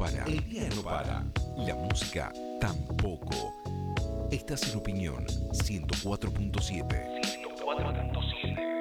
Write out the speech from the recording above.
para. El día no para. La música tampoco. Estás en Opinión 104.7. 104.7.